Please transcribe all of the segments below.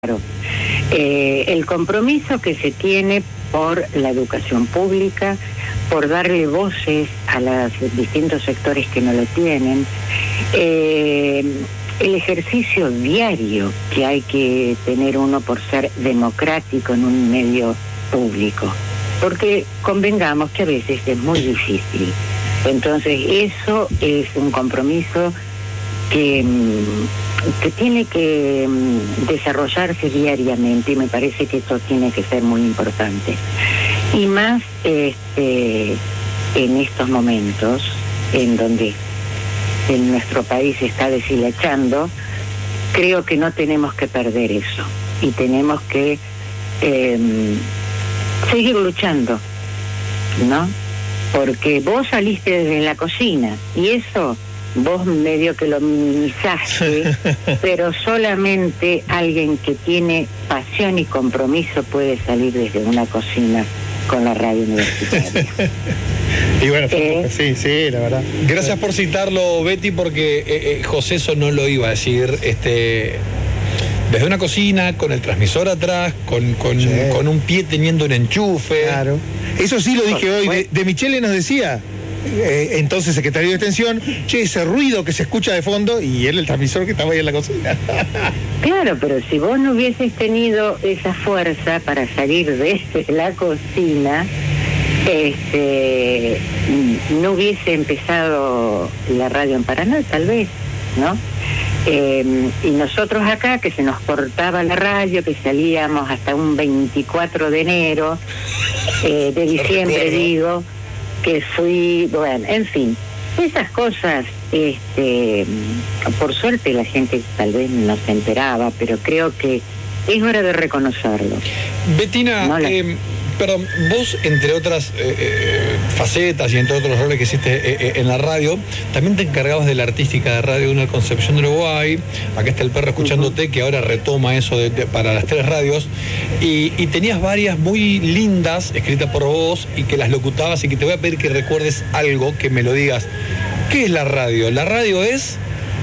El compromiso que se tiene por la educación pública, por darle voces a los distintos sectores que no lo tienen, el ejercicio diario que hay que tener uno por ser democrático en un medio público, porque convengamos que a veces es muy difícil. Entonces eso es un compromiso que tiene que desarrollarse diariamente, y me parece que esto tiene que ser muy importante. Y más en estos momentos en donde en nuestro país se está deshilachando, creo que no tenemos que perder eso y tenemos que seguir luchando, ¿no? Porque vos saliste desde la cocina y eso vos medio que lo minimizaste, pero solamente alguien que tiene pasión y compromiso puede salir desde una cocina con la radio universitaria. Y bueno, sí, la verdad. Gracias por citarlo, Betty, porque José eso no lo iba a decir. Desde una cocina, con el transmisor atrás, con un pie teniendo un enchufe. Claro. Eso sí lo dije hoy. De Michele nos decía, entonces secretario de Extensión, ese ruido que se escucha de fondo, y él el transmisor que estaba ahí en la cocina. Claro, pero si vos no hubieses tenido esa fuerza para salir de la cocina, no hubiese empezado la radio en Paraná, tal vez, ¿no? Y nosotros acá, que se nos cortaba la radio, que salíamos hasta un 24 de enero, de diciembre, digo, que fui, bueno, en fin, esas cosas, por suerte la gente tal vez no se enteraba, pero creo que es hora de reconocerlo. Bettina, No perdón, vos, entre otras facetas y entre otros roles que hiciste en la radio, también te encargabas de la artística de Radio Una Concepción de Uruguay. Acá está el perro escuchándote, que ahora retoma eso para las 3 radios. Y tenías varias muy lindas, escritas por vos, y que las locutabas, y que te voy a pedir que recuerdes algo, que me lo digas. ¿Qué es la radio? La radio es...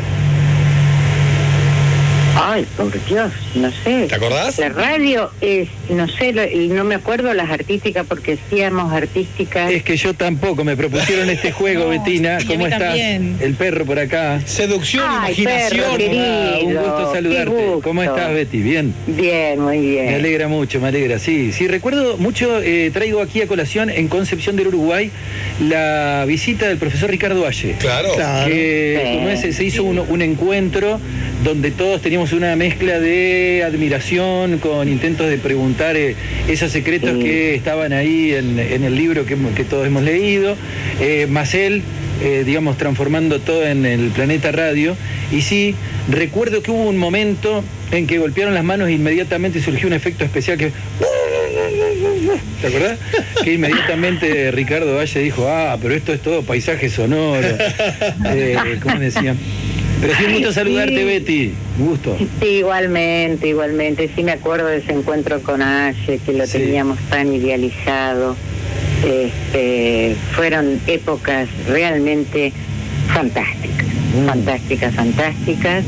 Ay, por Dios, no sé. ¿Te acordás? La radio es, no sé, no me acuerdo las artísticas porque hacíamos artísticas. Es que yo tampoco, me propusieron este juego, no, Bettina. ¿Cómo estás? También. El perro por acá. Seducción, imaginación. Perro, querido, un gusto saludarte. Gusto. ¿Cómo estás, Betty? ¿Bien? Bien, muy bien. Me alegra mucho, me alegra. Sí, recuerdo mucho, traigo aquí a colación en Concepción del Uruguay la visita del profesor Ricardo Valle. Claro. Que, sí. Como se hizo un encuentro donde todos teníamos una mezcla de admiración con intentos de preguntar esos secretos que estaban ahí en el libro que todos hemos leído, más él, digamos, transformando todo en el Planeta Radio. Y sí, recuerdo que hubo un momento en que golpearon las manos e inmediatamente surgió un efecto especial que... ¿Te acordás? Que inmediatamente Ricardo Valle dijo, pero esto es todo paisaje sonoro. ¿Cómo decían? Pero sí, un gusto saludarte, sí. Betty, un gusto. Sí, igualmente, sí me acuerdo de ese encuentro con Aye, que lo teníamos tan idealizado. Fueron épocas realmente fantásticas.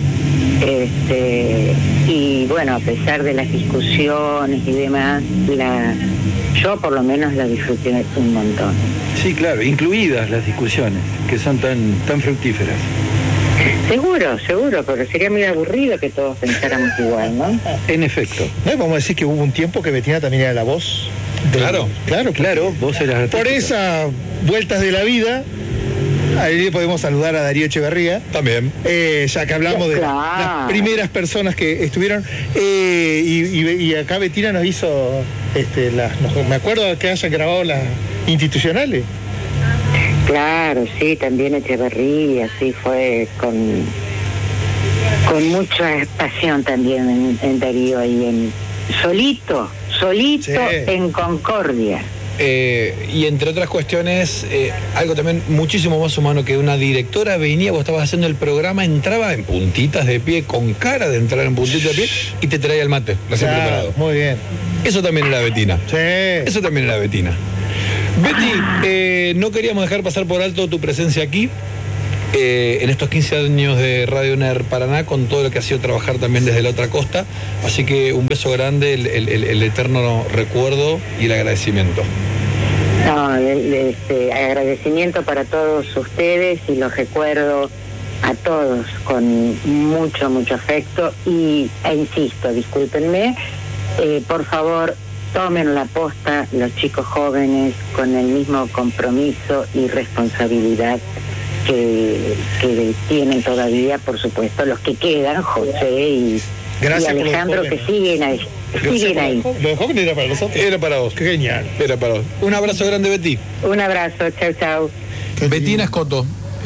Y bueno, a pesar de las discusiones y demás, yo por lo menos la disfruté un montón. Sí, claro, incluidas las discusiones, que son tan fructíferas. Seguro, pero sería muy aburrido que todos pensáramos igual, ¿no? En efecto. ¿No? Vamos a decir que hubo un tiempo que Bettina también era la voz. Claro, vos eras artística. Por esas vueltas de la vida, ahí podemos saludar a Darío Echeverría. También. Ya que hablamos de las primeras personas que estuvieron. Y acá Bettina nos hizo, me acuerdo que hayan grabado las institucionales. Claro, sí, también Echeverría, sí, fue con mucha pasión también en Darío ahí solito sí. En Concordia. Y entre otras cuestiones, algo también muchísimo más humano, que una directora venía, vos estabas haciendo el programa, entraba en puntitas de pie, con cara de entrar en puntitas de pie, y te traía el mate recién preparado. Muy bien. Eso también era Bettina. Sí. Eso también era Bettina. Betty, no queríamos dejar pasar por alto tu presencia aquí. en estos 15 años de Radio UNER Paraná, con todo lo que ha sido trabajar también desde la otra costa. Así que un beso grande, el eterno recuerdo y el agradecimiento. No, agradecimiento para todos ustedes y los recuerdo a todos con mucho, mucho afecto e insisto, discúlpenme, por favor, tomen la posta los chicos jóvenes con el mismo compromiso y responsabilidad que tienen todavía, por supuesto, los que quedan, José y Alejandro, que siguen ahí. Lo de joven era para nosotros. Era para vos. Qué genial. Era para vos. Un abrazo grande, Betty. Un abrazo, chau, chau. Bettina Escoto,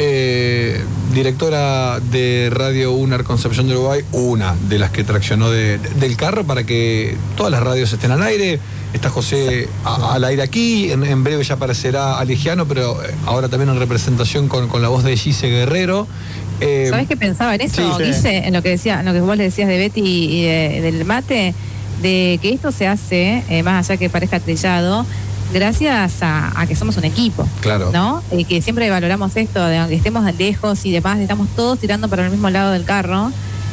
directora de Radio UNER Concepción del Uruguay, una de las que traccionó del carro para que todas las radios estén al aire. Está José al aire aquí, en breve ya aparecerá Alejiano, pero ahora también en representación con la voz de Gise Guerrero. ¿Sabés qué pensaba en eso, sí, Guille? En lo que vos le decías de Betty y del mate, de que esto se hace, más allá que parezca trillado, gracias a que somos un equipo, claro, ¿no? Que siempre valoramos esto, de aunque estemos lejos y demás, estamos todos tirando para el mismo lado del carro,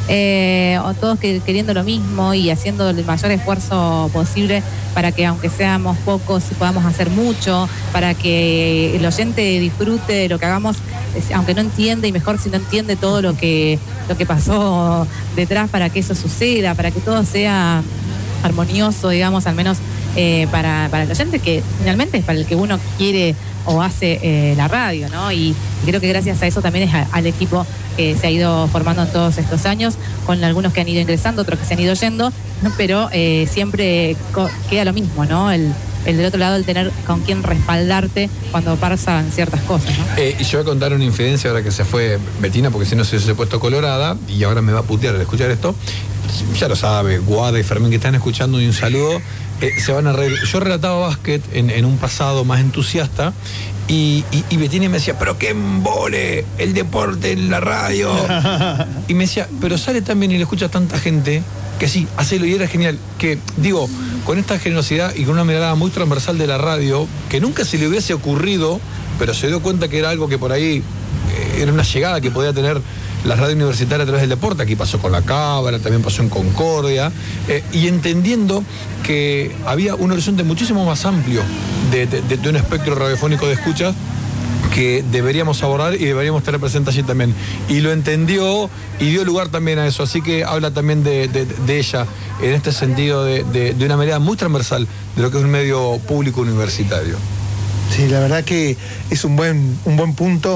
o todos queriendo lo mismo y haciendo el mayor esfuerzo posible para que, aunque seamos pocos, podamos hacer mucho, para que el oyente disfrute de lo que hagamos, aunque no entiende, y mejor si no entiende todo lo que pasó detrás para que eso suceda, para que todo sea armonioso, digamos, al menos para el oyente, que finalmente es para el que uno quiere o hace la radio, ¿no? Y creo que gracias a eso también es al equipo que se ha ido formando en todos estos años, con algunos que han ido ingresando, otros que se han ido yendo, ¿no? Pero siempre queda lo mismo, ¿no? El del otro lado, el tener con quién respaldarte cuando pasan ciertas cosas, ¿no? Y yo voy a contar una infidencia ahora que se fue Bettina, porque si no se hubiese puesto colorada, y ahora me va a putear al escuchar esto. Ya lo sabe, Guada y Fermín, que están escuchando, y un saludo. Se van a reír. Yo relataba básquet en un pasado más entusiasta, y Bettina me decía, pero qué embole el deporte en la radio. Y me decía, pero sale tan bien y le escucha tanta gente, que sí, hacelo, y era genial. Que, digo, con esta generosidad y con una mirada muy transversal de la radio, que nunca se le hubiese ocurrido, pero se dio cuenta que era algo que por ahí era una llegada que podía tener la radio universitaria a través del deporte. Aquí pasó con La Cábala, también pasó en Concordia, y entendiendo que había un horizonte muchísimo más amplio de un espectro radiofónico de escuchas que deberíamos abordar y deberíamos tener presente allí también. Y lo entendió y dio lugar también a eso. Así que habla también de ella en este sentido, de una mirada muy transversal de lo que es un medio público universitario. Sí, la verdad que es un buen punto.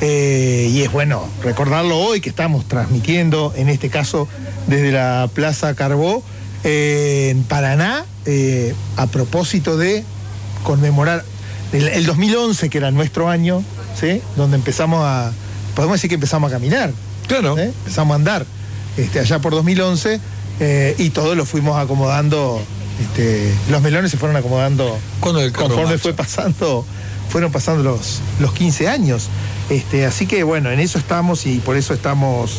Y es bueno recordarlo hoy, que estamos transmitiendo, en este caso desde la Plaza Carbó, en Paraná, a propósito de conmemorar el 2011, que era nuestro año, ¿sí? Donde podemos decir que empezamos a caminar. Claro. Empezamos a andar allá por 2011, y todos lo fuimos acomodando, los melones se fueron acomodando conforme fueron pasando los 15 años. Así que bueno, en eso estamos, y por eso estamos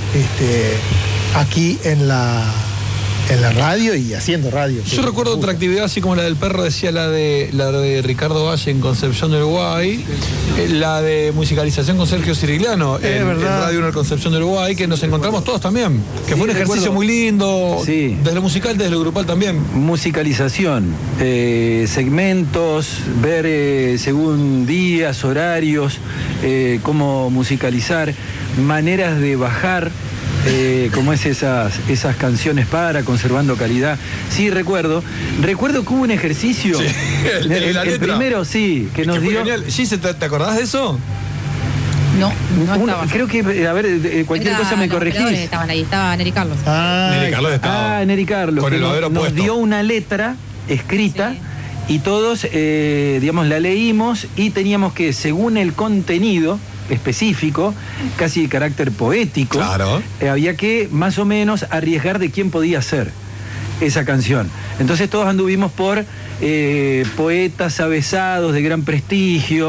aquí en la radio y haciendo radio. Yo recuerdo otra actividad, así como la del perro, decía la de Ricardo Valle en Concepción del Uruguay, la de musicalización con Sergio Cirigliano en Radio UNER Concepción del Uruguay, que nos encontramos todos también, que fue un ejercicio muy lindo, sí, desde lo musical, desde lo grupal también. Musicalización, segmentos, ver según días, horarios, cómo musicalizar, maneras de bajar, como es esas canciones para conservando calidad. Sí, recuerdo que hubo un ejercicio, sí, el primero, sí, que nos dio. Gise, ¿te acordás de eso? No estaba. Creo que, a ver, cualquier cosa me corregís. Estaban ahí, estaba Neri Carlos. Neri Carlos estaba. Neri Carlos. Con el babero nos puesto. Dio una letra escrita, sí, y todos, la leímos, y teníamos que, según el contenido específico, casi de carácter poético, claro, había que más o menos arriesgar de quién podía ser esa canción. Entonces todos anduvimos por poetas avesados de gran prestigio,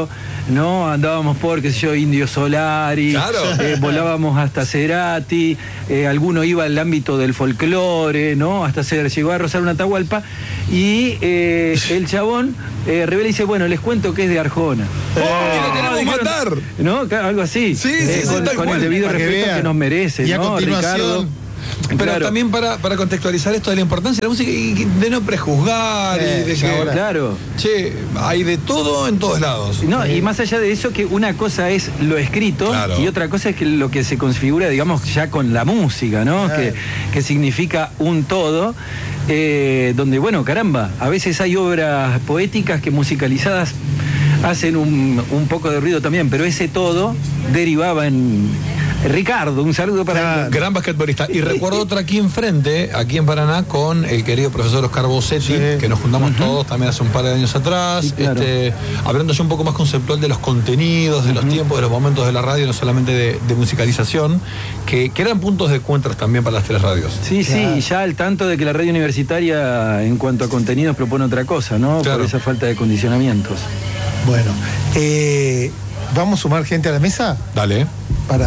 ¿no? Andábamos por, qué sé yo, Indio Solari, Claro. volábamos hasta Cerati, alguno iba al ámbito del folclore, ¿no? Hasta se llegó a rozar una Atahualpa, y el chabón revela y dice, bueno, les cuento que es de Arjona. ¡Oh, que lo queremos dijeron, matar! ¿no? Algo así. Sí, sí, con tal con cual. el debido Para que respeto vean. que nos merece, Y a ¿no, continuación, Ricardo? Pero Claro. también para contextualizar esto de la importancia de la música y de no prejuzgar y de que, ahora. Claro. che, hay de todo en todos lados. No, y más allá de eso, que una cosa es lo escrito, Claro. y otra cosa es que lo que se configura, digamos, ya con la música, ¿no? Claro. Que significa un todo, donde, bueno, caramba, a veces hay obras poéticas que musicalizadas hacen un poco de ruido también, pero ese todo derivaba en... Ricardo, un saludo para... Claro. Gran basquetbolista. Y recuerdo otra aquí enfrente, aquí en Paraná, con el querido profesor Oscar Bossetti, Sí. que nos juntamos todos también hace un par de años atrás, Sí, claro. hablando ya un poco más conceptual de los contenidos, de los tiempos, de los momentos de la radio, no solamente de musicalización, que eran puntos de encuentro también para las teleradios. Sí, Claro. sí, ya al tanto de que la radio universitaria en cuanto a contenidos propone otra cosa, ¿no? Claro. Por esa falta de condicionamientos. Bueno, ¿vamos a sumar gente a la mesa? Dale. Para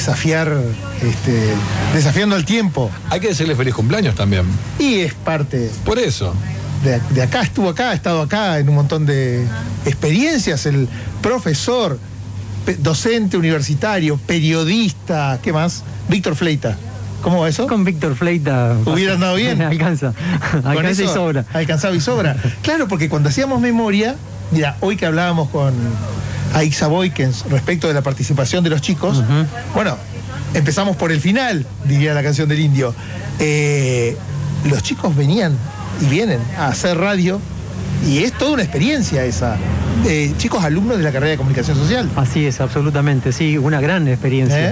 desafiando al tiempo. Hay que decirle feliz cumpleaños también. Y es parte Por eso. de acá, estuvo acá, ha estado acá en un montón de experiencias, el profesor, docente universitario, periodista, ¿qué más? Víctor Fleita. ¿Cómo va eso? Con Víctor Fleita. ¿Hubiera andado bien? Alcanza. Con Alcanza y eso, sobra. Alcanzaba y sobra. Claro, porque cuando hacíamos memoria, mira, hoy que hablábamos con Aixa Boykens respecto de la participación de los chicos, bueno, empezamos por el final, diría la canción del Indio. Los chicos venían y vienen a hacer radio y es toda una experiencia esa. Chicos alumnos de la carrera de comunicación social. Así es, absolutamente, sí, una gran experiencia.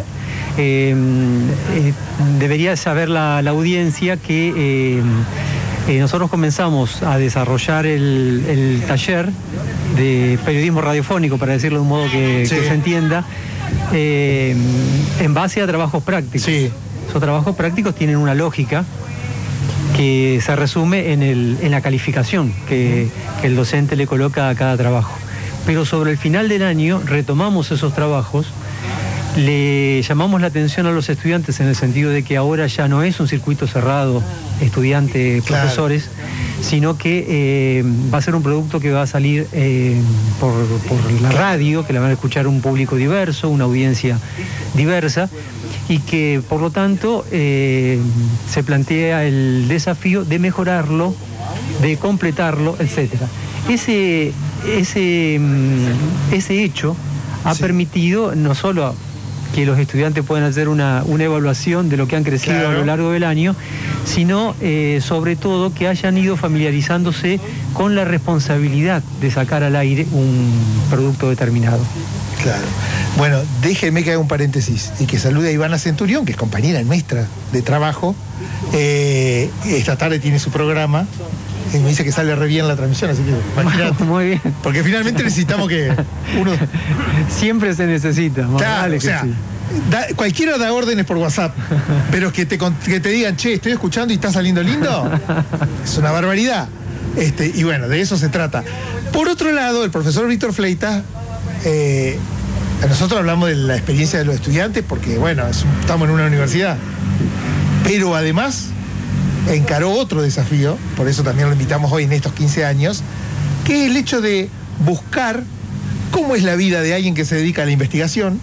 Debería saber la audiencia que nosotros comenzamos a desarrollar el taller de periodismo radiofónico, para decirlo de un modo que Sí. se entienda, en base a trabajos prácticos. Sí. Esos trabajos prácticos tienen una lógica que se resume en la calificación que el docente le coloca a cada trabajo. Pero sobre el final del año retomamos esos trabajos, le llamamos la atención a los estudiantes en el sentido de que ahora ya no es un circuito cerrado, estudiante-profesores, sino que va a ser un producto que va a salir por la radio, que la van a escuchar un público diverso, una audiencia diversa, y que por lo tanto se plantea el desafío de mejorarlo, de completarlo, etcétera. Ese hecho ha permitido no solo que los estudiantes puedan hacer una evaluación de lo que han crecido Claro. a lo largo del año, sino sobre todo que hayan ido familiarizándose con la responsabilidad de sacar al aire un producto determinado. Claro. Bueno, déjenme que haga un paréntesis y que salude a Ivana Centurión, que es compañera nuestra de trabajo. Esta tarde tiene su programa. Y me dice que sale re bien la transmisión, así que imagínate. Muy bien. Porque finalmente necesitamos que uno... Siempre se necesita. Más Claro, vale o que sea, sí. cualquiera da órdenes por WhatsApp, pero que te digan, che, estoy escuchando y está saliendo lindo, es una barbaridad. Y bueno, de eso se trata. Por otro lado, el profesor Víctor Fleita, nosotros hablamos de la experiencia de los estudiantes porque, bueno, estamos en una universidad, pero además encaró otro desafío, por eso también lo invitamos hoy en estos 15 años, que es el hecho de buscar cómo es la vida de alguien que se dedica a la investigación,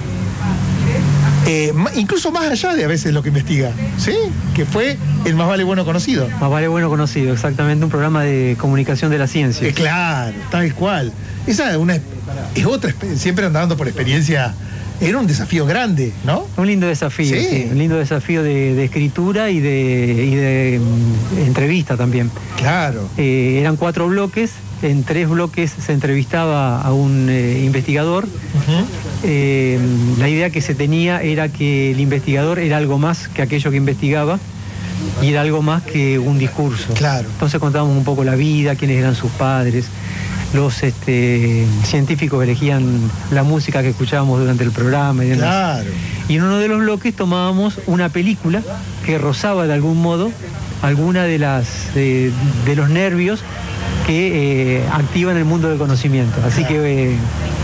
incluso más allá de a veces lo que investiga, ¿sí? Que fue el Más Vale Bueno Conocido. Más vale bueno conocido, exactamente, un programa de comunicación de la ciencia. Claro, tal cual. Esa es otra, siempre andando por experiencia, era un desafío grande, ¿no? Un lindo desafío, Sí. sí, un lindo desafío de escritura y de entrevista también. Claro. Eran 4 bloques, en 3 bloques se entrevistaba a un investigador. La idea que se tenía era que el investigador era algo más que aquello que investigaba y era algo más que un discurso. Claro. Entonces contábamos un poco la vida, quiénes eran sus padres. Los científicos elegían la música que escuchábamos durante el programa y demás. Claro. Y en uno de los bloques tomábamos una película que rozaba de algún modo alguna de los nervios que activan el mundo del conocimiento. Así que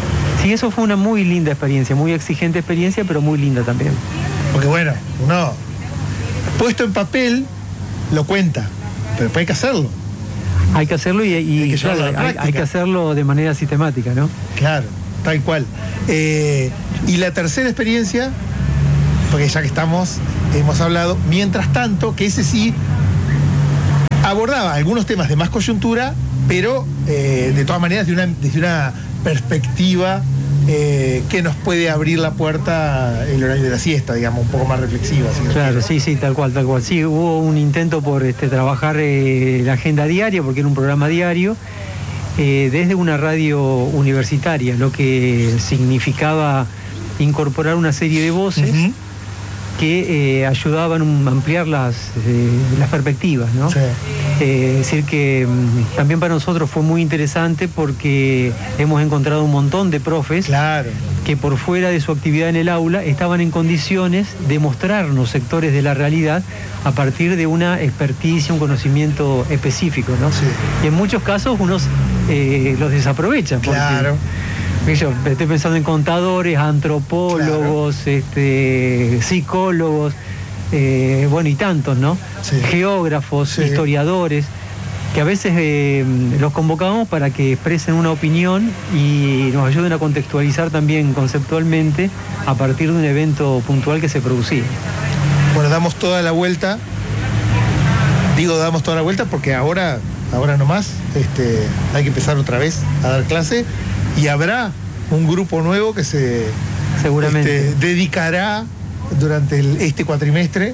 Y eso fue una muy linda experiencia, muy exigente experiencia, pero muy linda también. Porque bueno, uno puesto en papel lo cuenta, pero después hay que hacerlo. Hay que hacerlo y llevarlo a la práctica. hay que hacerlo de manera sistemática, ¿no? Claro, tal cual. Y la tercera experiencia, porque ya que hemos hablado, mientras tanto, que ese sí abordaba algunos temas de más coyuntura, pero de todas maneras desde una perspectiva que nos puede abrir la puerta el horario de la siesta, digamos, un poco más reflexiva. Claro, sí, tal cual. Sí, hubo un intento por trabajar la agenda diaria, porque era un programa diario, desde una radio universitaria, lo que significaba incorporar una serie de voces que ayudaban a ampliar las perspectivas, ¿no? Sí. Es decir que también para nosotros fue muy interesante porque hemos encontrado un montón de profes que por fuera de su actividad en el aula estaban en condiciones de mostrarnos sectores de la realidad a partir de una experticia, un conocimiento específico, ¿no? Sí. Y en muchos casos unos los desaprovechan. Claro. Yo estoy pensando en contadores, antropólogos, psicólogos, bueno, y tantos, ¿no? Sí. Geógrafos, Sí. historiadores, que a veces los convocamos para que expresen una opinión y nos ayuden a contextualizar también conceptualmente a partir de un evento puntual que se producía. Bueno, damos toda la vuelta. Digo, damos toda la vuelta porque ahora nomás hay que empezar otra vez a dar clase y habrá un grupo nuevo que se seguramente dedicará durante este cuatrimestre,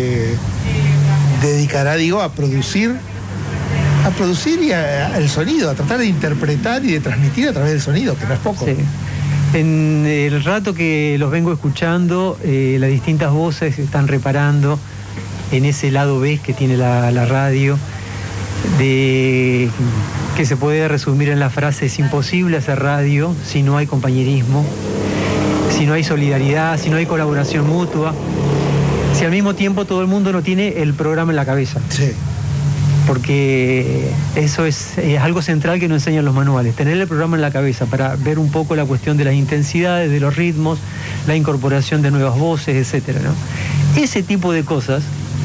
a producir y el sonido, a tratar de interpretar y de transmitir a través del sonido, que no es poco. Sí. En el rato que los vengo escuchando, las distintas voces están reparando en ese lado B que tiene la radio, que se puede resumir en la frase: es imposible hacer radio si no hay compañerismo, si no hay solidaridad, si no hay colaboración mutua, si al mismo tiempo todo el mundo no tiene el programa en la cabeza. Sí. Porque eso es algo central que nos enseñan los manuales, tener el programa en la cabeza para ver un poco la cuestión de las intensidades, de los ritmos, la incorporación de nuevas voces, etcétera, ¿no? Ese tipo de cosas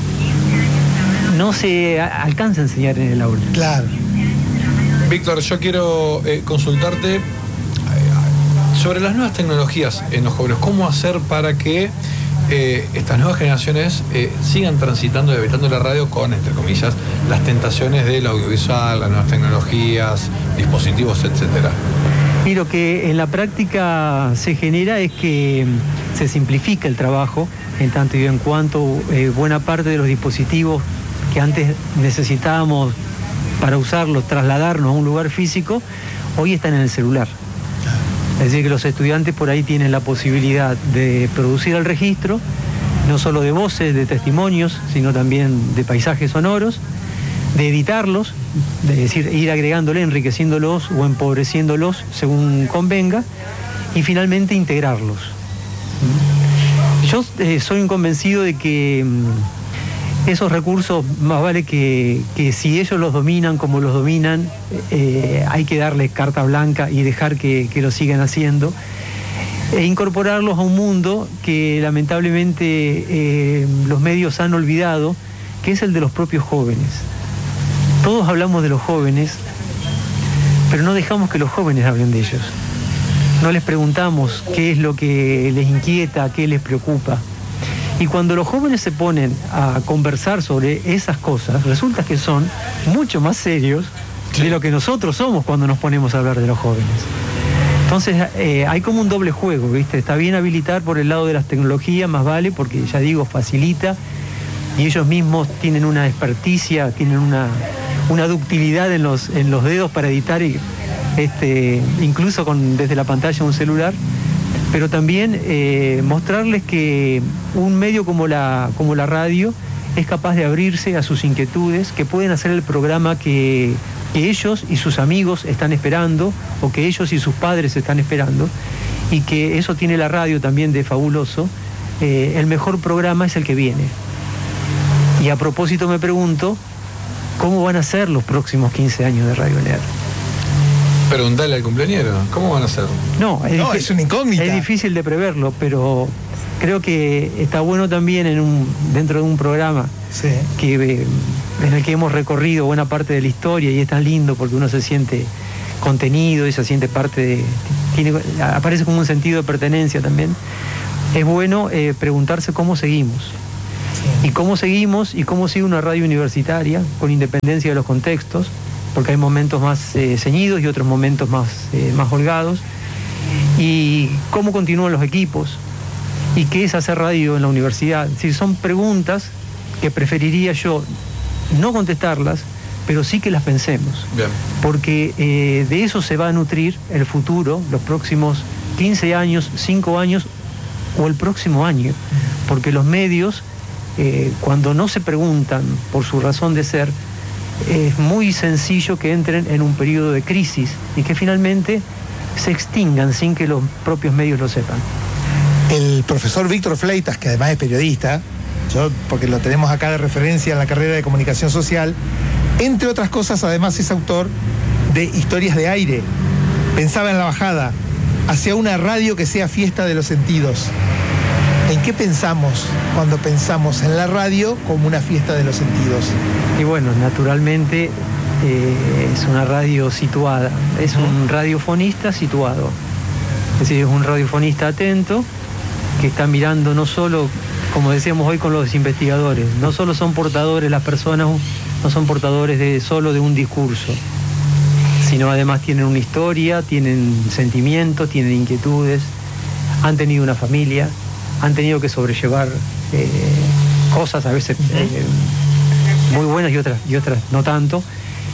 no se alcanza a enseñar en el aula. Claro. Víctor, yo quiero consultarte sobre las nuevas tecnologías en los jóvenes. ¿Cómo hacer para que estas nuevas generaciones sigan transitando y habitando la radio con, entre comillas, las tentaciones del audiovisual, las nuevas tecnologías, dispositivos, etcétera? Y lo que en la práctica se genera es que se simplifica el trabajo, en tanto y en cuanto buena parte de los dispositivos que antes necesitábamos para usarlos, trasladarnos a un lugar físico, hoy están en el celular. Es decir, que los estudiantes por ahí tienen la posibilidad de producir el registro, no solo de voces, de testimonios, sino también de paisajes sonoros, de editarlos, es decir, ir agregándole, enriqueciéndolos o empobreciéndolos según convenga, y finalmente integrarlos. Yo soy un convencido de que esos recursos, más vale que si ellos los dominan como los dominan, hay que darles carta blanca y dejar que lo sigan haciendo, e incorporarlos a un mundo que lamentablemente los medios han olvidado, que es el de los propios jóvenes. Todos hablamos de los jóvenes, pero no dejamos que los jóvenes hablen de ellos. No les preguntamos qué es lo que les inquieta, qué les preocupa. Y cuando los jóvenes se ponen a conversar sobre esas cosas, resulta que son mucho más serios de lo que nosotros somos cuando nos ponemos a hablar de los jóvenes. Entonces hay como un doble juego, ¿viste? Está bien habilitar por el lado de las tecnologías, más vale, porque ya digo, facilita, y ellos mismos tienen una experticia, tienen una ductilidad en los dedos para editar, incluso desde la pantalla de un celular. Pero también mostrarles que un medio como la radio es capaz de abrirse a sus inquietudes, que pueden hacer el programa que ellos y sus amigos están esperando, o que ellos y sus padres están esperando, y que eso tiene la radio también de fabuloso. El mejor programa es el que viene. Y a propósito me pregunto, ¿cómo van a ser los próximos 15 años de Radio UNER? Preguntale al cumpleañero, ¿cómo van a hacer? No, es una incógnita. Es difícil de preverlo, pero creo que está bueno también dentro de un programa Sí. En el que hemos recorrido buena parte de la historia, y es tan lindo porque uno se siente contenido y se siente parte aparece como un sentido de pertenencia también. Es bueno preguntarse cómo seguimos. Sí. Y cómo seguimos y cómo sigue una radio universitaria con independencia de los contextos, porque hay momentos más ceñidos y otros momentos más holgados. Y cómo continúan los equipos y qué es hacer radio en la universidad. Es decir, son preguntas que preferiría yo no contestarlas, pero sí que las pensemos. Bien. Porque de eso se va a nutrir el futuro, los próximos 15 años, 5 años o el próximo año. Porque los medios, cuando no se preguntan por su razón de ser, es muy sencillo que entren en un periodo de crisis y que finalmente se extingan sin que los propios medios lo sepan. El profesor Víctor Fleitas, que además es periodista, porque lo tenemos acá de referencia en la carrera de comunicación social, entre otras cosas, además es autor de Historias de Aire. Pensaba en la bajada, hacia una radio que sea fiesta de los sentidos. ¿En qué pensamos cuando pensamos en la radio como una fiesta de los sentidos? Y bueno, naturalmente es una radio situada, es un radiofonista situado. Es decir, es un radiofonista atento que está mirando no solo, como decíamos hoy con los investigadores, no solo son portadores las personas, no son portadores solo de un discurso, sino además tienen una historia, tienen sentimientos, tienen inquietudes, han tenido una familia, han tenido que sobrellevar cosas a veces muy buenas y otras no tanto.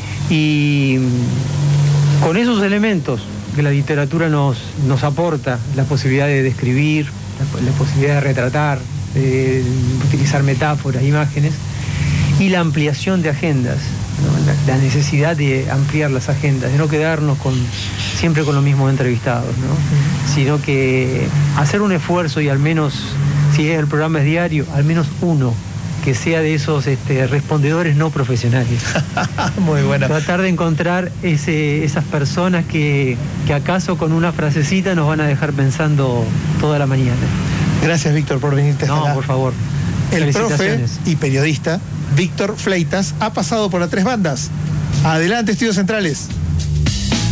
Y con esos elementos que la literatura nos aporta, la posibilidad de describir, la posibilidad de retratar, de utilizar metáforas, imágenes, y la ampliación de agendas, ¿no? La necesidad de ampliar las agendas, de no quedarnos siempre con los mismos entrevistados, ¿no? Sino que hacer un esfuerzo y al menos, si el programa es diario, al menos uno que sea de esos respondedores no profesionales. Muy buena. Tratar de encontrar esas personas que acaso con una frasecita nos van a dejar pensando toda la mañana. Gracias, Víctor, por venirte hasta acá. No, por favor. El profe y periodista Víctor Fleitas ha pasado por las 3 bandas. Adelante, Estudios Centrales.